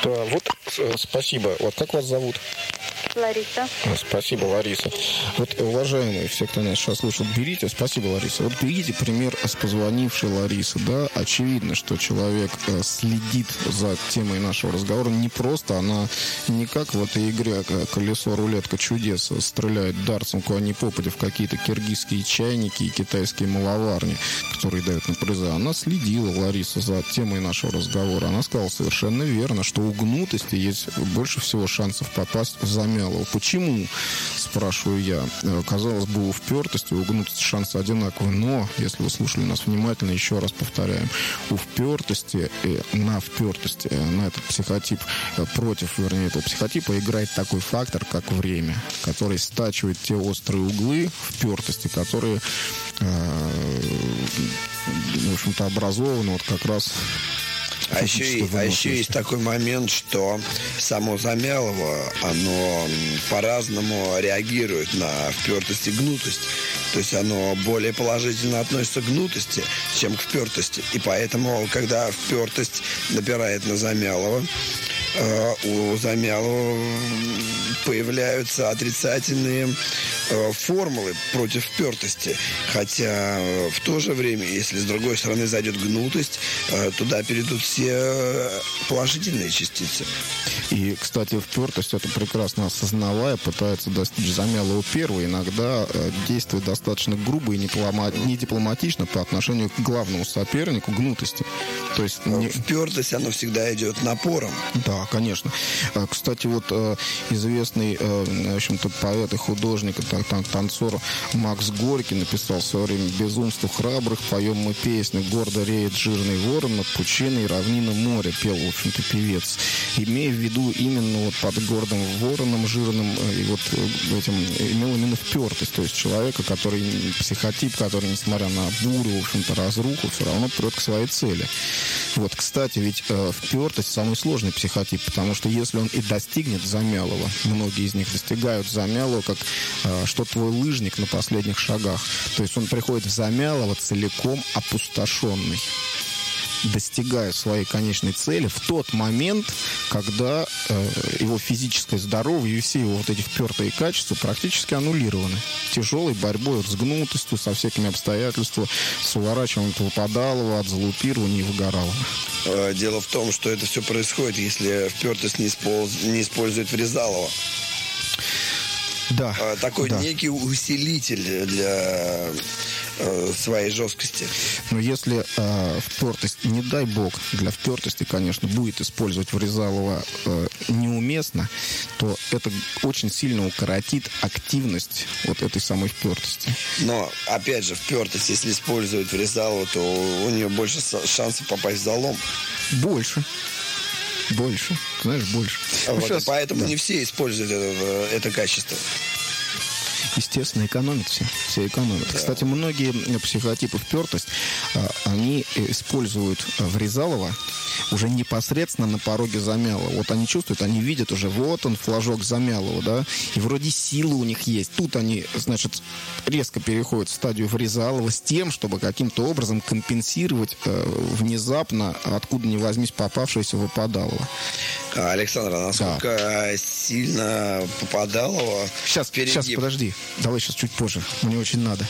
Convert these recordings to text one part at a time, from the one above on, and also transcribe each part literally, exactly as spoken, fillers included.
Да, вот, э, спасибо. Вот как вас зовут? Лариса. Спасибо, Лариса. Вот, уважаемые, все, кто нас сейчас слушает, берите, спасибо, Лариса, вот берите пример с позвонившей Ларисы, да, очевидно, что человек э, следит за темой нашего разговора, не просто, она не как в этой игре «Колесо, рулетка чудес» стреляет дарцем куда ни попадя в какие-то киргизские чайники и китайские маловарни, которые дают на призы. Она следила, Лариса, за темой нашего разговора. Она сказала совершенно верно, что у гнутости есть больше всего шансов попасть в замялого. Почему, спрашиваю я? Казалось бы, у впертости, у гнутости шансы одинаковые, но, если вы слушали нас внимательно, еще раз повторяем, у впертости, на впертости, на этот психотип, против, вернее, этого психотипа играет такой фактор, как время, который стачивает те острые углы впертости, которые, в общем-то, образованы вот как раз... А еще, а еще есть такой момент, что само замялово, оно по-разному реагирует на впертость и гнутость. То есть оно более положительно относится к гнутости, чем к впертости. И поэтому, когда впертость напирает на замялово, у замялого появляются отрицательные формулы против впертости. Хотя в то же время, если с другой стороны зайдет гнутость, туда перейдут все положительные частицы. И, кстати, впертость, это прекрасно осознавая, пытается достичь замялого первого. Иногда действует достаточно грубо и не дипломатично по отношению к главному сопернику гнутости. То есть не... Впертость, она всегда идет напором. Да, конечно. Кстати, вот известный, в общем-то, поэт и художник, танцор Макс Горький написал в свое время: «Безумству храбрых поем мы песни, гордо реет жирный ворон над пучиной равнина моря», пел, в общем-то, певец. Имея в виду именно вот под гордым вороном жирным, и вот этим имел именно впертость, то есть человека, который, психотип, который, несмотря на бурю, в общем-то, разруху, все равно прет к своей цели. Вот, кстати, ведь э, впертость самый сложный психотип, потому что если он и достигнет замялого, многие из них достигают замялого, как э, что твой лыжник на последних шагах. То есть он приходит в замялово целиком опустошенный, достигая своей конечной цели в тот момент, когда э, его физическое здоровье и все его вот эти впертые качества практически аннулированы. Тяжелой борьбой вот с гнутостью, со всякими обстоятельствами, с уворачиванием от выпадалого, от залупирования и выгоралого. Дело в том, что это все происходит, если впертость не, использ... не использует врезалово. Да. Такой да. некий усилитель для э, своей жесткости. Но если э, впертость, не дай бог, для впертости, конечно, будет использовать врезалово э, неуместно, то это очень сильно укоротит активность вот этой самой впертости. Но, опять же, впертость, если использовать врезалово, то у нее больше шансов попасть в залом. Больше. Больше, знаешь, больше. Вот, ну, сейчас, поэтому да. не все используют это, это качество. Естественно, экономят все. Все экономят. Да. Кстати, многие психотипы впертость, они используют врезалово уже непосредственно на пороге замялого. Вот они чувствуют, они видят уже, вот он, флажок замялого, да, и вроде силы у них есть. Тут они, значит, резко переходят в стадию врезалова с тем, чтобы каким-то образом компенсировать э, внезапно, откуда ни возьмись, попавшееся выпадалово. Александр, а насколько да. сильно попадалово? Сейчас, впереди... сейчас, подожди. Давай сейчас чуть позже. Мне очень надо.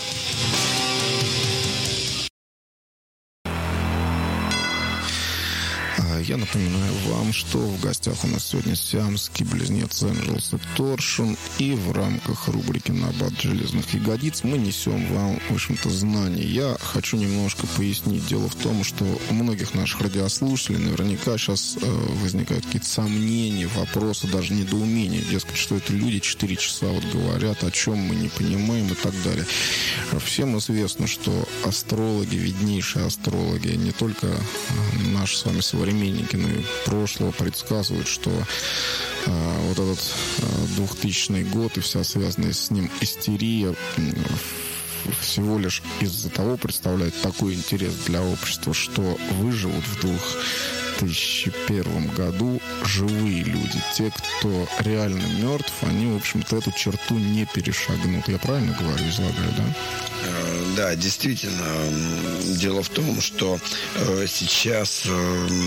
Я напоминаю вам, что в гостях у нас сегодня сиамский близнец Энджелс и Торшин. И в рамках рубрики «Набат железных ягодиц» мы несем вам, в общем-то, знания. Я хочу немножко пояснить. Дело в том, что у многих наших радиослушателей наверняка сейчас э, возникают какие-то сомнения, вопросы, даже недоумения. Дескать, что это люди четыре часа вот говорят, о чем мы не понимаем и так далее. Всем известно, что астрологи, виднейшие астрологи, не только наши с вами современники, но и прошлого, предсказывают, что э, вот этот э, двухтысячный год и вся связанная с ним истерия э, всего лишь из-за того представляет такой интерес для общества, что выживут в двух тысячи первом году живые люди. Те, кто реально мертв, они, в общем-то, эту черту не перешагнут. Я правильно говорю, излагаю, да? Да, действительно. Дело в том, что сейчас